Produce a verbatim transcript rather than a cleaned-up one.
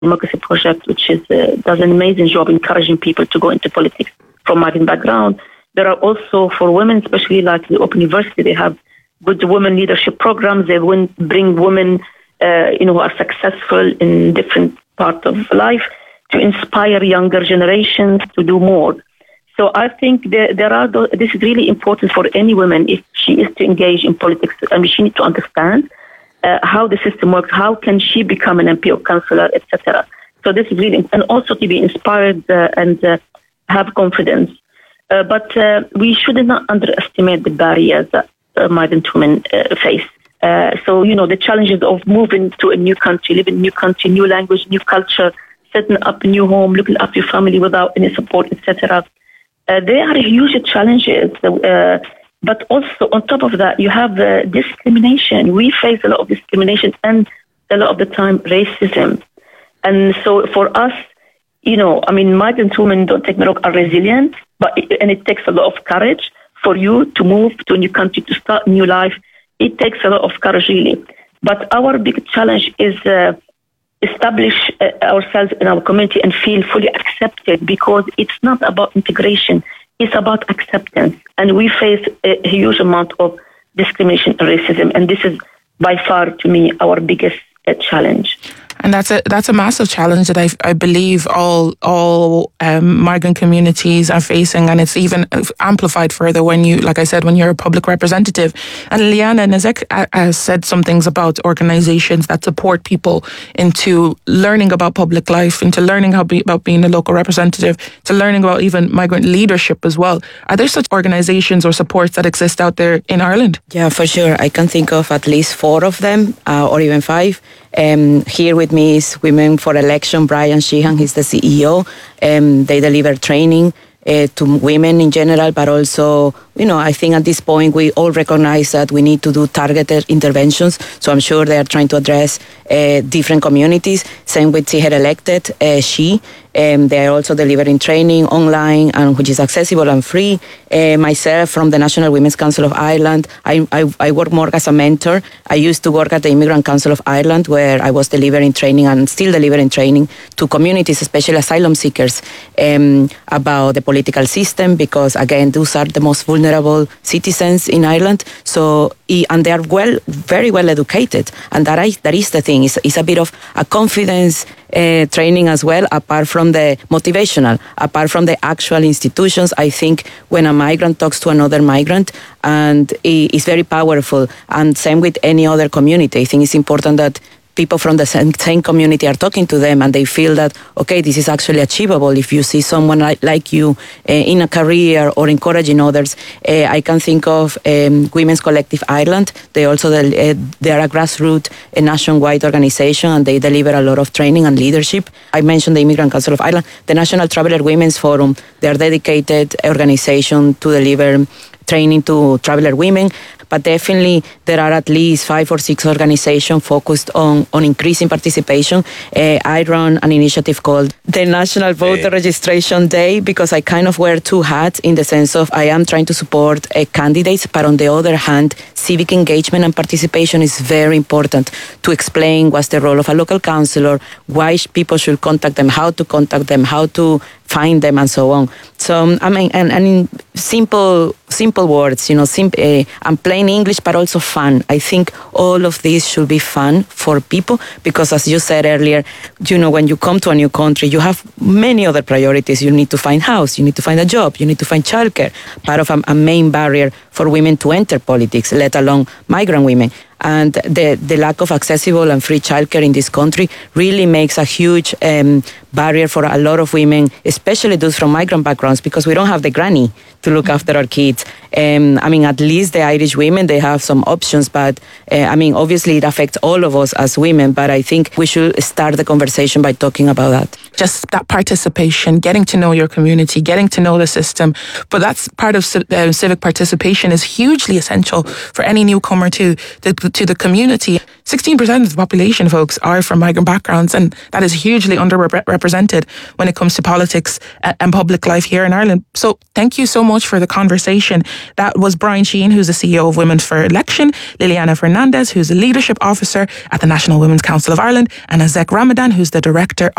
Democracy Project, which is uh, does an amazing job encouraging people to go into politics from migrant background. There are also for women, especially like the Open University, they have good women leadership programs. They win, bring women, uh, you know, who are successful in different parts of life to inspire younger generations to do more. So I think there, there are those, this is really important for any woman if she is to engage in politics. I mean, she needs to understand uh, how the system works. How can she become an M P or councillor, et cetera. So this is really, and also to be inspired uh, and uh, have confidence. Uh, but uh, we should not underestimate the barriers that uh, migrant women uh, face. Uh, so, you know, the challenges of moving to a new country, living in a new country, new language, new culture, setting up a new home, looking after your family without any support, et cetera. Uh, they are huge challenges. Uh, but also on top of that, you have uh, discrimination. We face a lot of discrimination and a lot of the time racism. And so for us, you know, I mean, migrant women, don't take me wrong, are resilient, but it, and it takes a lot of courage for you to move to a new country, to start a new life. It takes a lot of courage, really. But our big challenge is uh, establish uh, ourselves in our community and feel fully accepted, because it's not about integration, it's about acceptance. And we face a huge amount of discrimination and racism, and this is by far, to me, our biggest uh, challenge. And that's a that's a massive challenge that I, I believe all all um, migrant communities are facing, and it's even amplified further when you, like I said, when you're a public representative. And Liana Nazek has said some things about organisations that support people into learning about public life, into learning how be, about being a local representative, to learning about even migrant leadership as well. Are there such organisations or supports that exist out there in Ireland? Yeah, for sure. I can think of at least four of them, uh, or even five. Um, here with me is Women for Election. Brian Sheehan, he's the C E O. Um, they deliver training uh, to women in general, but also, you know, I think at this point we all recognize that we need to do targeted interventions. So I'm sure they are trying to address uh, different communities. Same with Tiher Elected, uh, She. Um, they are also delivering training online, and which is accessible and free. Uh, myself, from the National Women's Council of Ireland, I, I, I work more as a mentor. I used to work at the Immigrant Council of Ireland, where I was delivering training and still delivering training to communities, especially asylum seekers, um, about the political system, because again, those are the most vulnerable citizens in Ireland. So, and they are well, very well educated, and that is, that is the thing. It's, it's a bit of a confidence uh, training as well, apart from the motivational, apart from the actual institutions. I think when a migrant talks to another migrant, and it's very powerful. And same with any other community. I think it's important that people from the same, same community are talking to them, and they feel that, okay, this is actually achievable. If you see someone like, like you uh, in a career or encouraging others, uh, I can think of um, Women's Collective Ireland. They also, uh, they are a grassroots, a nationwide organization, and they deliver a lot of training and leadership. I mentioned the Immigrant Council of Ireland, the National Traveller Women's Forum. They are a dedicated organization to deliver training to traveller women. But definitely there are at least five or six organizations focused on, on increasing participation. Uh, I run an initiative called the National Voter hey. Registration Day, because I kind of wear two hats, in the sense of I am trying to support uh, candidates, but on the other hand, civic engagement and participation is very important to explain what's the role of a local councillor, why people should contact them, how to contact them, how to find them, and so on. So, I mean, and, and in simple simple words, you know, sim- uh, and plain English, but also fun. I think all of this should be fun for people, because as you said earlier, you know, when you come to a new country, you have many other priorities. You need to find house, you need to find a job, you need to find childcare. Part of a, a main barrier for women to enter politics, let alone migrant women. And the, the lack of accessible and free childcare in this country really makes a huge um, barrier for a lot of women, especially those from migrant backgrounds, because we don't have the granny to look after our kids. Um, I mean, at least the Irish women, they have some options, but uh, I mean, obviously it affects all of us as women, but I think we should start the conversation by talking about that. just that participation, getting to know your community, getting to know the system. But that's part of uh, civic participation is hugely essential for any newcomer to the, to the community. sixteen percent of the population, folks, are from migrant backgrounds, and that is hugely underrepresented when it comes to politics and public life here in Ireland. So thank you so much for the conversation. That was Brian Sheehan, who's the C E O of Women for Election, Liliana Fernandez, who's a leadership officer at the National Women's Council of Ireland, and Azek Ramadan, who's the director